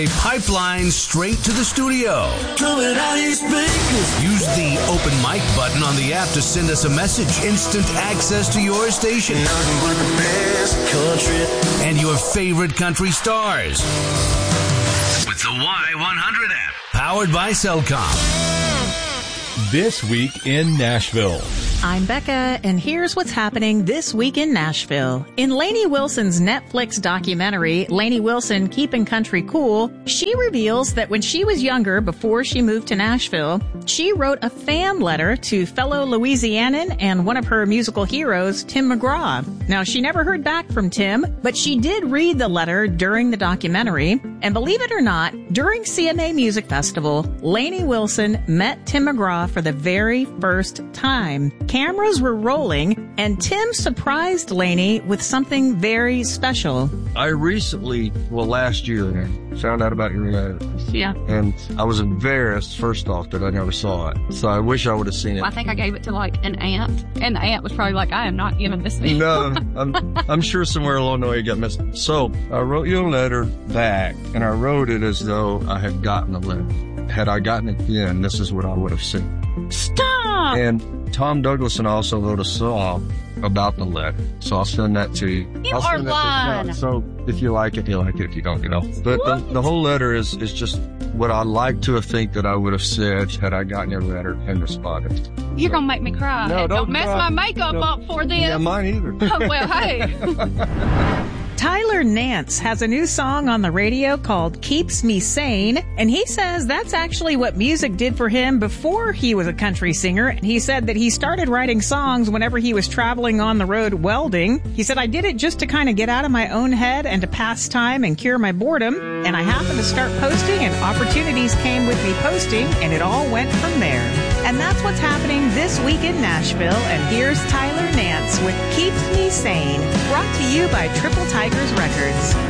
A pipeline straight to the studio. Use the open mic button on the app to send us a message. Instant access to your station. And your favorite country stars. With the Y100 app. Powered by Cellcom. This week in Nashville. I'm Becca, and here's what's happening this week in Nashville. In Lainey Wilson's Netflix documentary, Lainey Wilson, Keeping Country Cool, she reveals that when she was younger, before she moved to Nashville, she wrote a fan letter to fellow Louisianan and one of her musical heroes, Tim McGraw. Now, she never heard back from Tim, but she did read the letter during the documentary. And believe it or not, during CMA Music Festival, Lainey Wilson met Tim McGraw for the very first time. Cameras were rolling, and Tim surprised Lainey with something very special. I recently, last year, found out about your letter. Yeah. And I was embarrassed, first off, that I never saw it. So I wish I would have seen it. I think I gave it to, an aunt, and the aunt was probably like, I am not giving this to you. No, I'm sure somewhere along the way it got missed. So I wrote you a letter back, and I wrote it as though I had gotten a letter. Had I gotten it then, this is what I would have said. Stop! And Tom Douglas also wrote a song about the letter. So I'll send that to you. You are lying. No, so if you like it, you like it. If you don't, you don't. But the whole letter is just what I'd like to think that I would have said had I gotten your letter and responded. You're going to make me cry. No, don't mess cry. my makeup up for this. Yeah, mine either. Oh, well, hey. Tyler Nance has a new song on the radio called Keeps Me Sane, and he says that's actually what music did for him before he was a country singer. He said that he started writing songs whenever he was traveling on the road welding. He said, I did it just to kind of get out of my own head and to pass time and cure my boredom, and I happened to start posting, and opportunities came with me posting, and it all went from there. And that's what's happening this week in Nashville, and here's Tyler Nance with Keeps Me Sane, brought to you by Triple Tigers Records.